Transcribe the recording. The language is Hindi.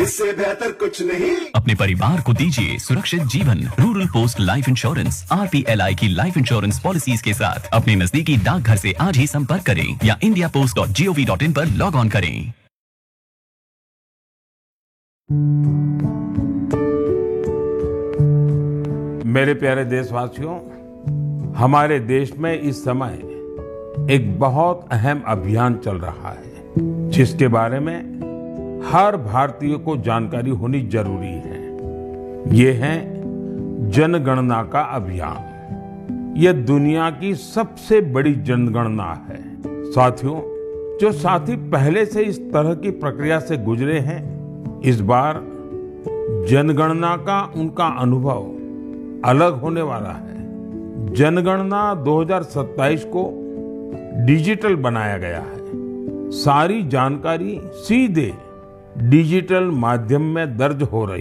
इससे बेहतर कुछ नहीं। अपने परिवार को दीजिए सुरक्षित जीवन। Rural post life insurance RPLI की लाइफ इंश्योरेंस पॉलिसीज के साथ अपने नजदीकी डाकघर से आज ही संपर्क करें या indiapost.gov.in पर लॉग ऑन करें। मेरे प्यारे देशवासियों, हमारे देश में इस समय एक बहुत अहम अभियान चल रहा है जिसके बारे में हर भारतीय को जानकारी होनी जरूरी है। ये है जनगणना का अभियान। यह दुनिया की सबसे बड़ी जनगणना है। साथियों, जो साथी पहले से इस तरह की प्रक्रिया से गुजरे हैं, इस बार जनगणना का उनका अनुभव अलग होने वाला है। जनगणना 2027 को डिजिटल बनाया गया है। सारी जानकारी सीधे डिजिटल माध्यम में दर्ज हो रही